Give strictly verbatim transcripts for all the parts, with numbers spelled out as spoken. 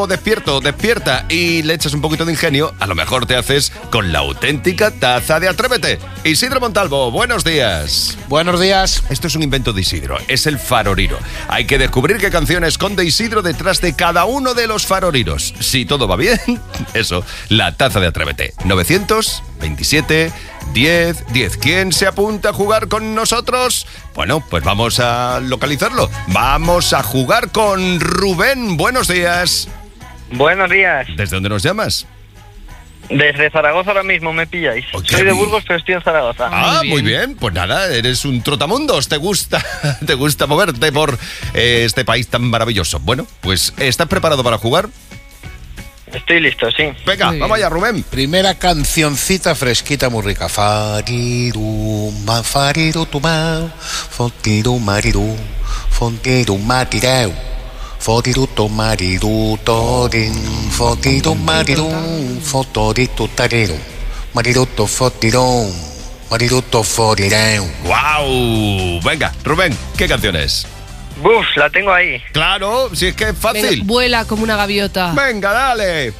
Despierto, despierta y le echas un poquito de ingenio, a lo mejor te haces con la auténtica taza de Atrévete. Isidro Montalvo, buenos días. Buenos días. Esto es un invento de Isidro, es el faroriro. Hay que descubrir qué canción esconde Isidro detrás de cada uno de los faroriros. Si todo va bien, eso, la taza de Atrévete. novecientos veintisiete diez diez. ¿Quién se apunta a jugar con nosotros? Bueno, pues vamos a localizarlo. Vamos a jugar con Rubén. Buenos días. Buenos días. ¿Desde dónde nos llamas? Desde Zaragoza ahora mismo me pilláis. Okay. Soy de Burgos, pero estoy en Zaragoza. Ah, muy bien. muy bien. Pues nada, eres un trotamundos. Te gusta, te gusta moverte por eh, este país tan maravilloso. Bueno, pues ¿estás preparado para jugar? Estoy listo, sí. Venga, vamos allá, Rubén. Primera cancioncita fresquita, muy rica. Fariru, ma, fariru, tu, ma, fontiru, mariru, fontiru, matireu. Fotiruto mariru torin, fotiru mariru, fotoritu tariru, mariruto fotirón, mariruto forireu. ¡Guau! Venga, Rubén, ¿qué canción es? Buf, la tengo ahí. Claro, si es que es fácil. Venga, vuela como una gaviota. Venga, dale.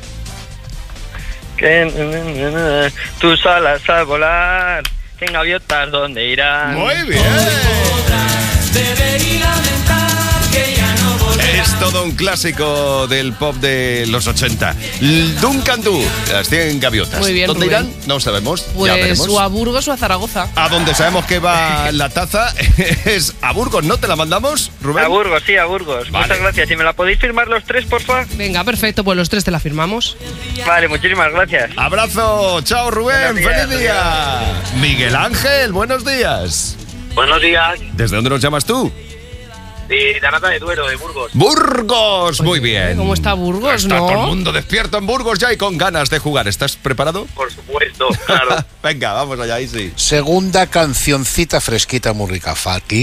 Que tus alas al volar, en gaviotas donde irán. Muy bien. Es todo un clásico del pop de los ochenta. Duncan Du, las cien gaviotas. Muy bien, ¿Dónde Rubén. irán? No sabemos. Pues ya veremos. o a Burgos o a Zaragoza. A donde sabemos que va la taza es a Burgos, ¿no? ¿Te la mandamos, Rubén? A Burgos, sí, a Burgos. Vale. Muchas gracias. ¿Y me la podéis firmar los tres, porfa? Venga, perfecto, pues los tres te la firmamos. Vale, muchísimas gracias. Abrazo, chao Rubén, Buenos días, feliz día. Miguel Ángel, buenos días. Buenos días, ¿Desde dónde nos llamas tú? de Arata de Duero, de Burgos. Burgos, muy bien. ¿Cómo está Burgos, Está no? todo el mundo despierto en Burgos ya y con ganas de jugar. ¿Estás preparado? Por supuesto, claro. Venga, vamos allá, Isi. Segunda cancioncita fresquita, muy rica. Fati.